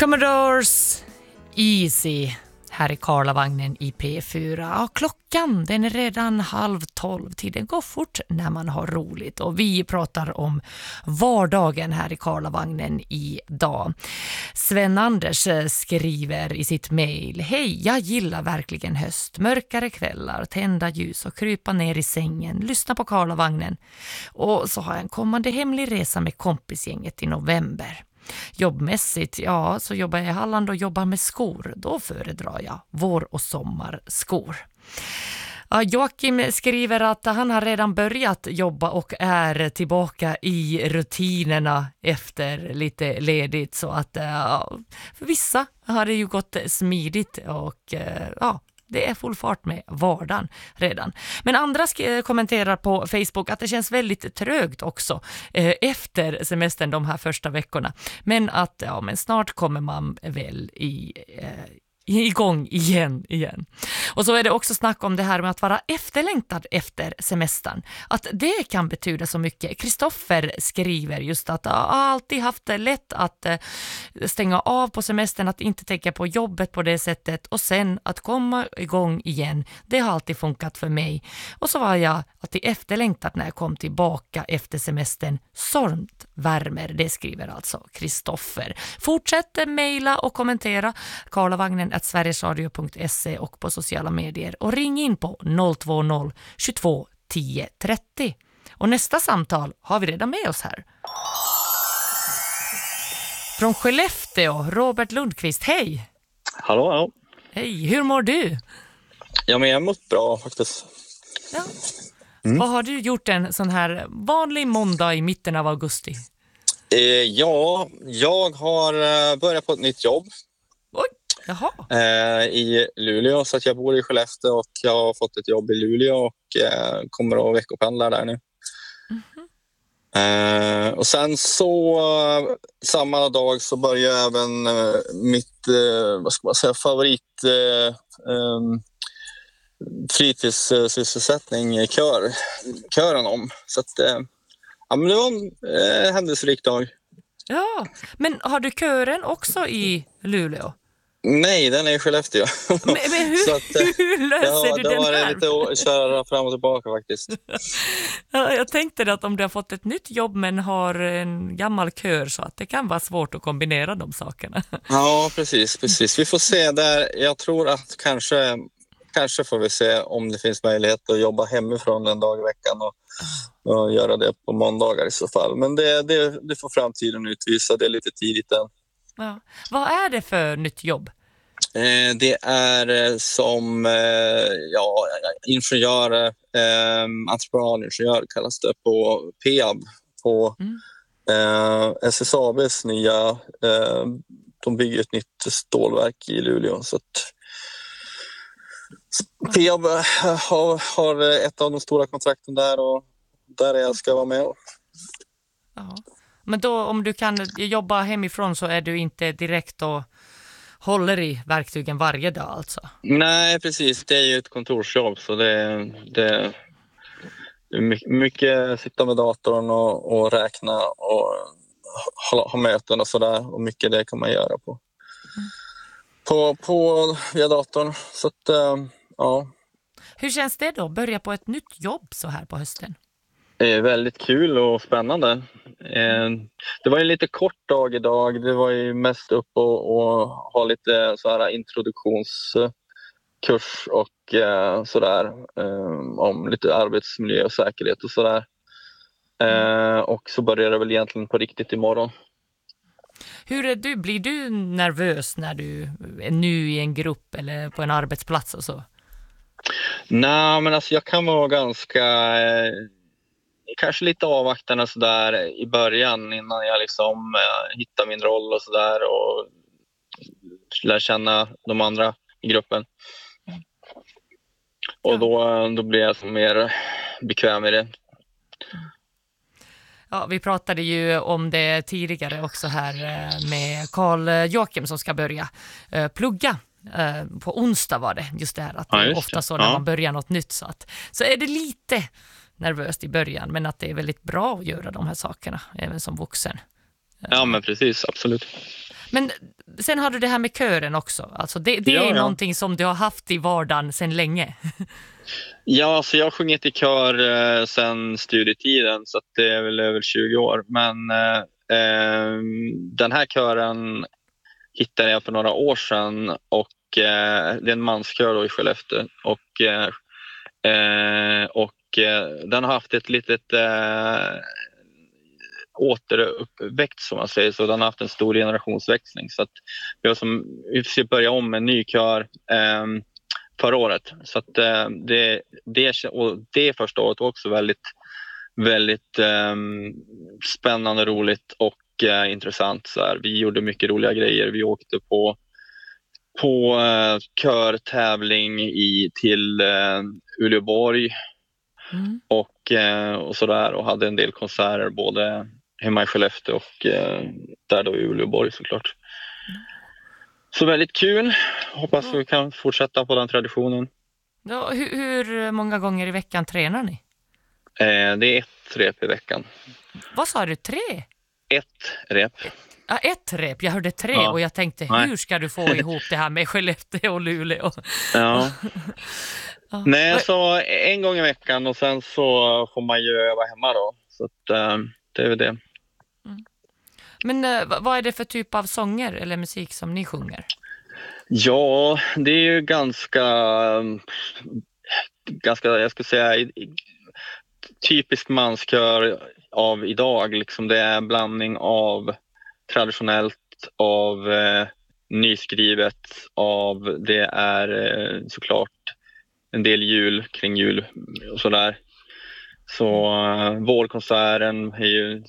Commodores Easy här i Karlavagnen i P4. Ja, klockan den är redan 11:30. Tiden går fort när man har roligt. Och vi pratar om vardagen här i Karlavagnen idag. Sven-Anders skriver i sitt mejl: Hej, jag gillar verkligen höst. Mörkare kvällar, tända ljus och krypa ner i sängen. Lyssna på Karlavagnen. Och så har jag en kommande hemlig resa med kompisgänget i november. Jobbmässigt, ja, så jobbar jag i Halland och jobbar med skor. Då föredrar jag vår- och sommarskor. Ja, Joakim skriver att han har redan börjat jobba och är tillbaka i rutinerna efter lite ledigt. Så att för vissa har det ju gått smidigt och ja, det är full fart med vardagen redan. Men andra kommenterar på Facebook att det känns väldigt trögt också efter semestern de här första veckorna. Men att men snart kommer man väl igång igen. Och så är det också snack om det här med att vara efterlängtad efter semestern. Att det kan betyda så mycket. Kristoffer skriver just att jag har alltid haft det lätt att stänga av på semestern, att inte tänka på jobbet på det sättet och sen att komma igång igen. Det har alltid funkat för mig. Och så var jag alltid efterlängtad när jag kom tillbaka efter semestern. Sånt värmer, det skriver alltså Kristoffer. Fortsätt mejla och kommentera karlavagnen@sverigesradio.se och på sociala medier och ring in på 020 22 10 30. Och nästa samtal har vi redan med oss här. Från Skellefteå, Robert Lundqvist, hej! Hallå. Hej, hur mår du? Ja, men jag mår bra faktiskt. Ja. Vad har du gjort en sån här vanlig måndag i mitten av augusti? Ja, jag har börjat på ett nytt jobb. Oj, jaha. I Luleå, så att jag bor i Skellefteå och jag har fått ett jobb i Luleå och kommer att veckopendla där nu. Och sen så samma dag så börjar även mitt favorit fritidssysselsättning kören om. Så att men det var en händelserik dag. Ja, men har du kören också i Luleå? Nej, den är i Skellefteå. Men hur, så att, hur löser du det den var här? lite att köra fram och tillbaka faktiskt. Ja, jag tänkte att om du har fått ett nytt jobb men har en gammal kör så att det kan vara svårt att kombinera de sakerna. Ja, precis. Vi får se där. Jag tror att kanske får vi se om det finns möjlighet att jobba hemifrån en dag i veckan och göra det på måndagar i så fall. Men det får framtiden utvisa. Det är lite tidigt än. Ja. Vad är det för nytt jobb? Det är som ingenjör, entreprenadingenjör kallas det på Peab på SSABs nya, de bygger ett nytt stålverk i Luleå, så att Peab har ett av de stora kontrakten där och där jag ska vara med. Ja. Men då om du kan jobba hemifrån så är du inte direkt och håller i verktygen varje dag alltså? Nej, precis. Det är ju ett kontorsjobb så det är mycket sitta med datorn och räkna och ha möten och sådär. Och mycket det kan man göra på via datorn. Så att, ja. Hur känns det då? Börja på ett nytt jobb så här på hösten? Det är väldigt kul och spännande. Det var en lite kort dag idag. Det var ju mest upp och ha lite så här introduktionskurs och sådär om lite arbetsmiljö och säkerhet och sådär. Och så börjar det väl egentligen på riktigt imorgon. Hur är du? Blir du nervös när du är ny i en grupp eller på en arbetsplats och så? Nej, men alltså jag kan vara ganska kanske lite avvaktande så där i början innan jag liksom hittar min roll och så där och lär känna de andra i gruppen. Och då blir jag mer bekväm i det. Ja, vi pratade ju om det tidigare också här med Carl Joakim som ska börja plugga. På onsdag var det just det här att det är ofta så när man börjar något nytt så är det lite nervöst i början, men att det är väldigt bra att göra de här sakerna även som vuxen. Ja, men precis, absolut. Men sen har du det här med kören också. Alltså det är någonting som du har haft i vardagen sedan länge. Ja, så jag har sjungit i kör sedan studietiden, så att det är väl över 20 år. Men den här kören hittade jag för några år sedan, och det är en manskör då i Skellefteå. Och den har haft ett litet återuppväxt, som man säger, så den har haft en stor generationsväxling, så att vi försöker börja om med en ny kör förra året, så att det första året var också väldigt, väldigt spännande, roligt och intressant. Så här, vi gjorde mycket roliga grejer. Vi åkte på körtävling till Uleåborg och sådär, och hade en del konserter både hemma i Skellefteå och där då i Uleåborg såklart. Så väldigt kul. Hoppas vi kan fortsätta på den traditionen. Ja, hur många gånger i veckan tränar ni? Det är 1 rep i veckan. Vad sa du, 3? 1 rep. Ja, 1 rep. Jag hörde 3 och jag tänkte, hur ska du få ihop det här med Skellefteå och Luleå? Ja. Nej, så 1 gång i veckan, och sen så får man ju öva hemma då. Så att, det är väl det. Men vad är det för typ av sånger eller musik som ni sjunger? Ja, det är ju ganska, jag skulle säga, typisk manskör av idag. Liksom det är en blandning av traditionellt, av nyskrivet, av det är såklart en del kring jul och sådär. Så vårkonserten är ju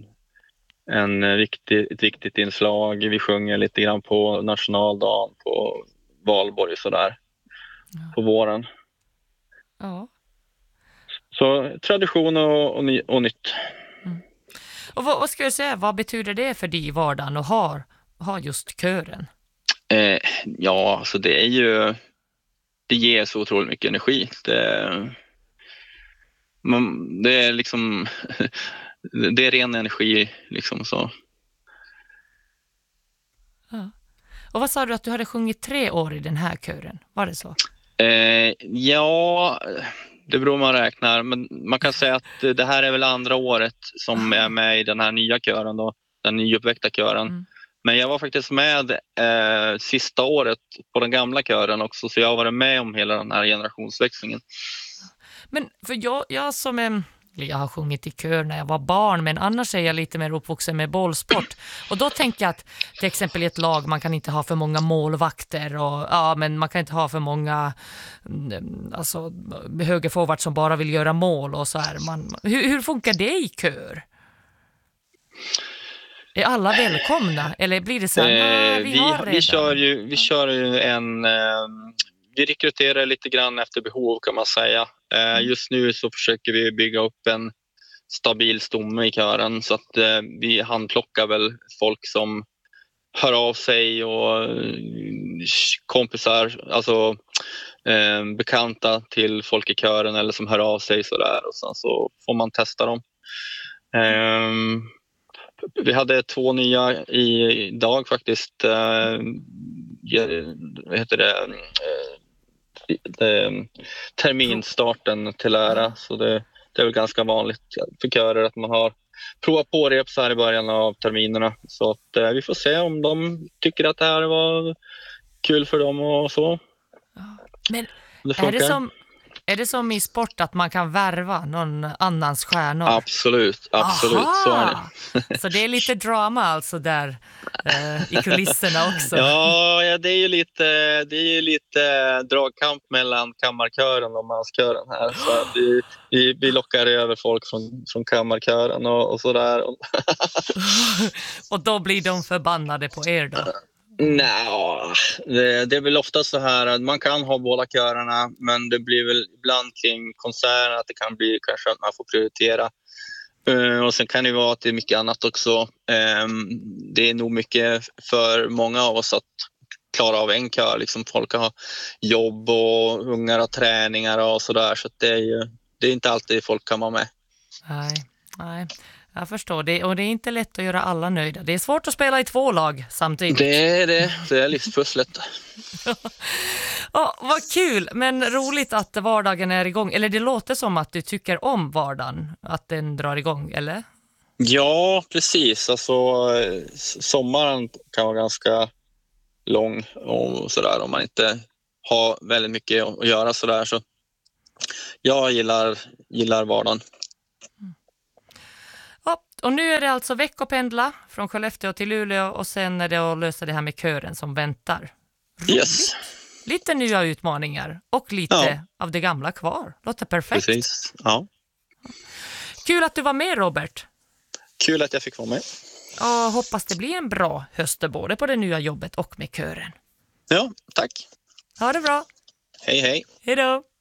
ett viktigt inslag. Vi sjunger lite grann på nationaldagen, på valborg och sådär på våren. Ja. Så tradition och nytt. Och vad ska jag säga, vad betyder det för dig i vardagen att ha just kören? Ja, så det är ju, det ger så otroligt mycket energi. Det är liksom det är ren energi liksom så. Ja. Och vad sa du att du hade sjungit 3 år i den här kören? Var det så? Ja, det beror man räknar, men man kan säga att det här är väl andra året som är med i den här nya kören då, den nyuppväckta kören. Men jag var faktiskt med sista året på den gamla kören också, så jag har varit med om hela den här generationsväxlingen. Men för jag har sjungit i kör när jag var barn, men annars är jag lite mer uppvuxen med bollsport. Och då tänker jag att till exempel i ett lag man kan inte ha för många målvakter men man kan inte ha för många högerforwards som bara vill göra mål och så här. Hur funkar det i kör? Är alla välkomna eller blir det så här? Vi rekryterar lite grann efter behov, kan man säga. Just nu så försöker vi bygga upp en stabil stomme i kören, så att vi handplockar väl folk som hör av sig, och kompisar, alltså bekanta till folk i kören eller som hör av sig sådär, och sen så får man testa dem. Vi hade 2 nya idag faktiskt. Terminstarten till ära, så det är väl ganska vanligt för körer att man har provat på rep så här i början av terminerna, så att vi får se om de tycker att det här var kul för dem och så. Men är det som i sport att man kan värva någon annans stjärnor? Absolut, Aha! Så är det. Så det är lite drama alltså där i kulisserna också. Ja, det är ju lite dragkamp mellan kammarkören och manskören här. Så vi lockar över folk från kammarkören och sådär. Och då blir de förbannade på er då? Nej, det är väl ofta så här att man kan ha båda körerna, men det blir väl ibland kring konserten att det kan bli kanske att man får prioritera. Och sen kan det vara att det är mycket annat också. Det är nog mycket för många av oss att klara av en kör. Liksom folk har jobb och ungar har träningar och sådär, så att det är inte alltid folk kan vara med. Nej. Jag förstår det, och det är inte lätt att göra alla nöjda. Det är svårt att spela i 2 lag samtidigt. Det är livspusslet. Ja, vad kul, men roligt att vardagen är igång. Eller det låter som att du tycker om vardagen, att den drar igång, eller? Ja, precis. Alltså, sommaren kan vara ganska lång och sådär om man inte har väldigt mycket att göra sådär. Så jag gillar vardagen. Ja, och nu är det alltså veckopendla från Skellefteå till Luleå och sen är det att lösa det här med kören som väntar. Roligt. Yes. Lite nya utmaningar och lite av det gamla kvar. Låter perfekt. Precis. Ja. Kul att du var med, Robert. Kul att jag fick vara med. Och hoppas det blir en bra höst både på det nya jobbet och med kören. Ja, tack. Ha det bra. Hej, hej. Hej då.